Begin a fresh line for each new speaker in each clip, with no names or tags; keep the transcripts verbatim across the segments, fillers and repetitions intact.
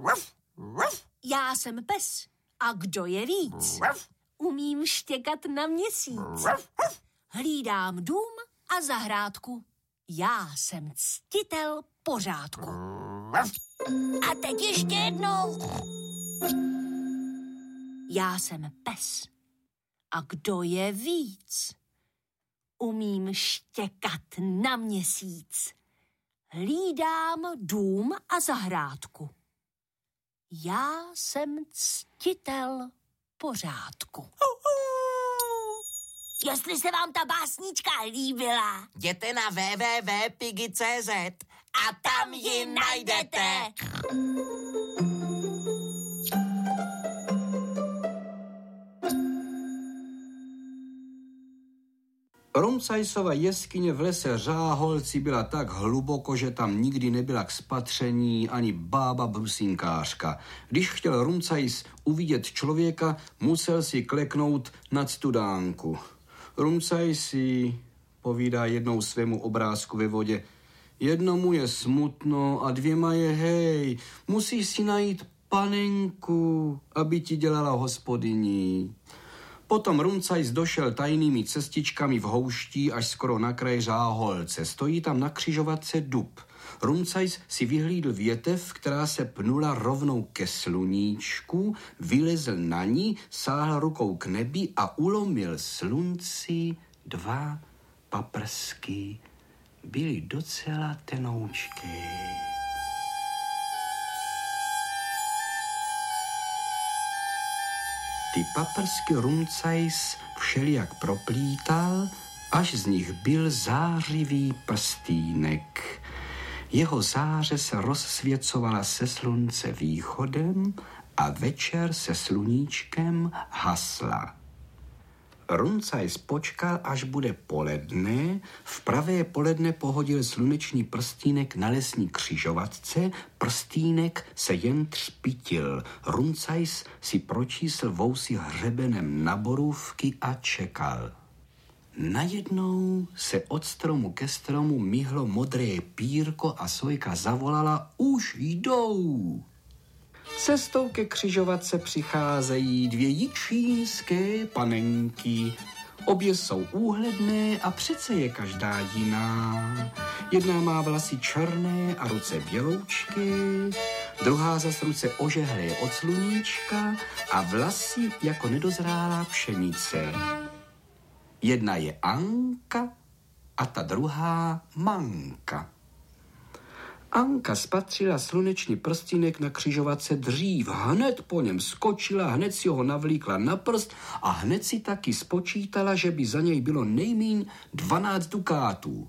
Já jsem pes. A kdo je víc? Umím štěkat na měsíc. Hlídám dům a zahrádku. Já jsem ctitel pořádku. A teď ještě jednou. Já jsem pes. A kdo je víc? Umím štěkat na měsíc. Hlídám dům a zahrádku. Já jsem ctitel pořádku. Jestli se vám ta básnička líbila,
jděte na w w w tečka piggy tečka c z
a tam ji najdete.
Rumcajsova jeskyně v lese Řáholci byla tak hluboko, že tam nikdy nebyla k spatření ani bába brusinkářka. Když chtěl Rumcajs uvidět člověka, musel si kleknout nad studánku. Rumcajsi, povídá jednou svému obrázku ve vodě, jednomu je smutno a dvěma je hej, musíš si najít panenku, aby ti dělala hospodyní. Potom Rumcajs došel tajnými cestičkami v houští až skoro na kraj Řáholce. Stojí tam na křižovatce dub. Rumcajs si vyhlídl větev, která se pnula rovnou ke sluníčku, vylezl na ní, sáhl rukou k nebi a ulomil slunci dva paprsky. Byly docela tenoučké. Ty paprsky Rumcajs všelijak proplítal, až z nich byl zářivý prstýnek. Jeho záře se rozsvěcovala se slunce východem a večer se sluníčkem hasla. Rumcajs počkal, až bude poledne, v pravé poledne pohodil slunečný prstýnek na lesní křižovatce, prstýnek se jen třpitil. Rumcajs si pročísl vousy hřebenem na borůvky a čekal. Najednou se od stromu ke stromu myhlo modré pírko a sojka zavolala, už jdou. Cestou ke křižovatce přicházejí dvě jičínské panenky. Obě jsou úhledné a přece je každá jiná. Jedna má vlasy černé a ruce běloučky, druhá zas ruce ožehlé od sluníčka a vlasy jako nedozrálá pšenice. Jedna je Anka a ta druhá Manka. Anka spatřila slunečný prstínek na křižovatce dřív, hned po něm skočila, hned si ho navlíkla na prst a hned si taky spočítala, že by za něj bylo nejmíň dvanáct dukátů.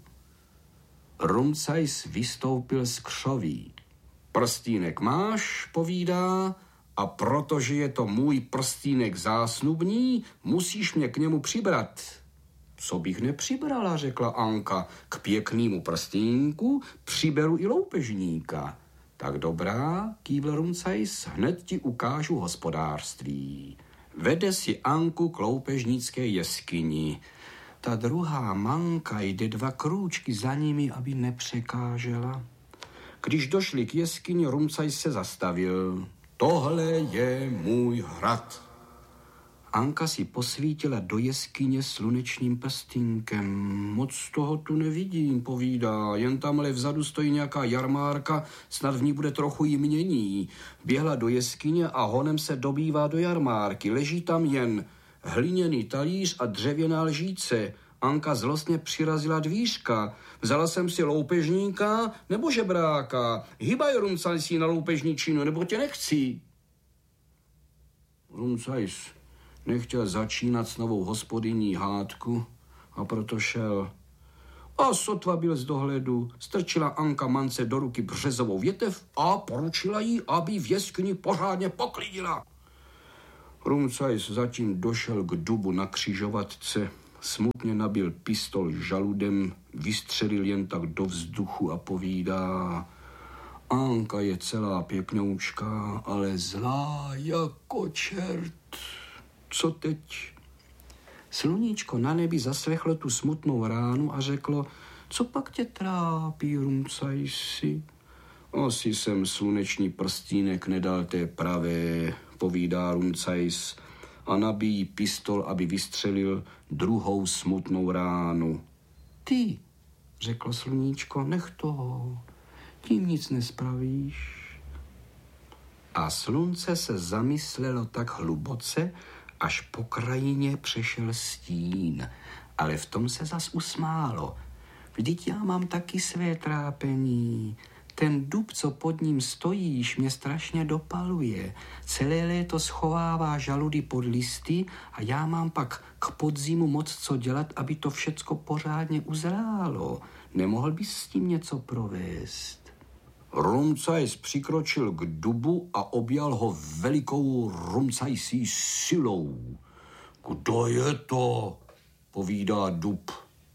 Rumcajs vystoupil z křoví. Prstínek máš, povídá, a protože je to můj prstínek zásnubní, musíš mě k němu přibrat. Co bych nepřibrala, řekla Anka, k pěknému prstínku přiberu i loupežníka. Tak dobrá, kývl Rumcajs, hned ti ukážu hospodářství. Vede si Anku k loupežnické jeskyni. Ta druhá Manka jde dva krůčky za nimi, aby nepřekážela. Když došli k jeskyni, Rumcajs se zastavil. Tohle je můj hrad. Anka si posvítila do jeskyně slunečným prstínkem. Moc toho tu nevidím, povídá, jen tamhle vzadu stojí nějaká jarmárka, snad v ní bude trochu jmění. Běhla do jeskyně a honem se dobývá do jarmárky. Leží tam jen hliněný talíř a dřevěná lžíce. Anka zlostně přirazila dvířka. Vzala jsem si loupežníka nebo žebráka. Hybaj, Rumcajsi, na loupežničinu, nebo tě nechci. Rumcajs nechtěl začínat s novou hospodyní hádku a proto šel. A sotva byl z dohledu, strčila Anka Mance do ruky březovou větev a poručila jí, aby v jeskyni pořádně poklidila. Rumcajs zatím došel k dubu na křižovatce, smutně nabil pistol žaludem, vystřelil jen tak do vzduchu a povídá: Anka je celá pěknoučka, ale zlá jako čert. Co teď? Sluníčko na nebi zaslechlo tu smutnou ránu a řeklo: Co pak tě trápí, Rumcajsi? Asi jsem sluneční prstínek nedal té pravé, povídá Rumcajs a nabíjí pistol, aby vystřelil druhou smutnou ránu. Ty, řeklo sluníčko, nech toho, tím nic nespravíš. A slunce se zamyslelo tak hluboce, až po krajině přešel stín, ale v tom se zas usmálo. Vždyť já mám taky své trápení. Ten dub, co pod ním stojíš, mě strašně dopaluje. Celé léto schovává žaludy pod listy a já mám pak k podzimu moc co dělat, aby to všecko pořádně uzrálo. Nemohl bys s tím něco provést? Rumcajs přikročil k dubu a objal ho velikou rumcajsí silou. Kdo je to? Povídá dub.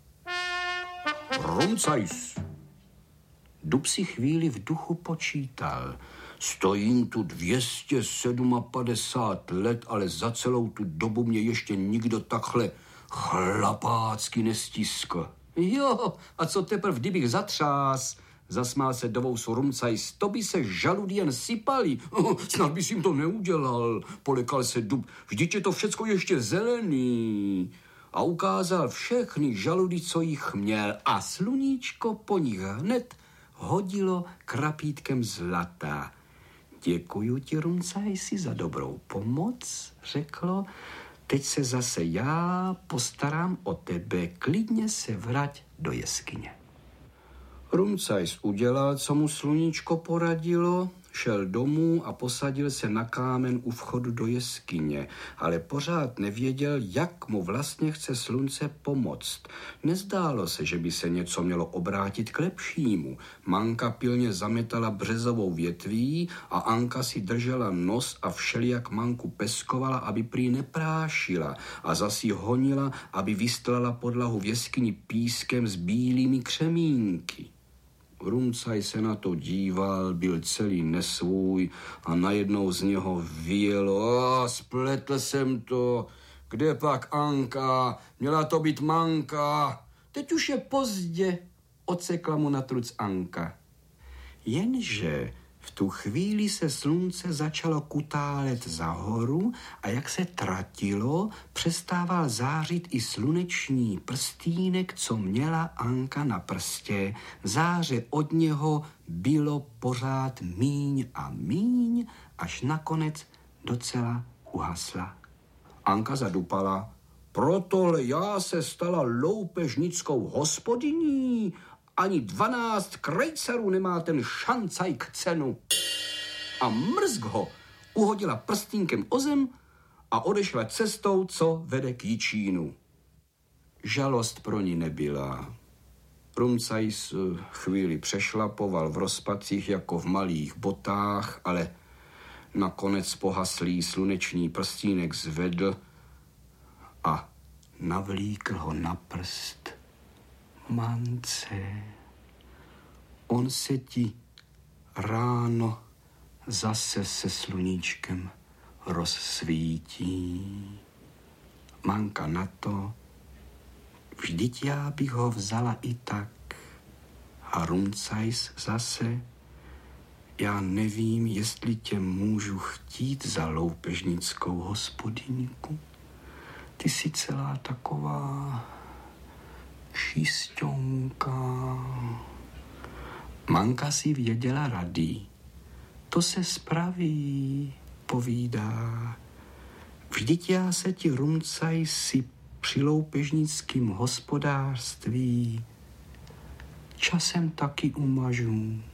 Rumcajs. Dub si chvíli v duchu počítal. Stojím tu dvě stě padesát sedm let, ale za celou tu dobu mě ještě nikdo takhle chlapácky nestiskl. Jo, a co teprv, kdybych zatřás? Zasmál se do vousu Rumcajs. To by se žaludy jen sypali. Oh, snad bys jim to neudělal, polekal se dub. Vždyť je to všecko ještě zelený. A ukázal všechny žaludy, co jich měl. A sluníčko po nich hned hodilo krapítkem zlata. Děkuju ti, Rumcajsi, za dobrou pomoc, řeklo. Teď se zase já postarám o tebe. Klidně se vrať do jeskyně. Rumcajs udělal, co mu sluníčko poradilo, šel domů a posadil se na kámen u vchodu do jeskyně, ale pořád nevěděl, jak mu vlastně chce slunce pomoct. Nezdálo se, že by se něco mělo obrátit k lepšímu. Manka pilně zametala březovou větví a Anka si držela nos a všelijak Manku peskovala, aby prý neprášila a zas ji honila, aby vystlala podlahu v jeskyni pískem s bílými křemínky. Rumcaj se na to díval, byl celý nesvůj a najednou z něho vyjelo. A spletl jsem to. Kde pak Anka? Měla to být Manka. Teď už je pozdě, odsekla mu na truc Anka. Jenže v tu chvíli se slunce začalo kutálet za horu a jak se tratilo, přestával zářit i sluneční prstínek, co měla Anka na prstě. Záře od něho bylo pořád míň a míň, až nakonec docela uhasla. Anka zadupala. Protohle já se stala loupežnickou hospodyní. Ani dvanáct krejcarů nemá ten šancaj k cenu. A mrzk ho uhodila prstínkem o zem a odešla cestou, co vede k Jičínu. Žalost pro ní nebyla. Rumcajs chvíli přešlapoval v rozpacích jako v malých botách, ale nakonec pohaslý sluneční prstínek zvedl a navlíkl ho na prst. Mance, on se ti ráno zase se sluníčkem rozsvítí. Manka na to, vždyť já bych ho vzala i tak. A Rumcajs zase, já nevím, jestli tě můžu chtít za loupežnickou hospodyňku. Ty jsi celá taková čisťonka. Manka si věděla rady. To se spraví, povídá. Vždyť já se ti, Rumcajsi, při loupežnickým hospodářství časem taky umažu.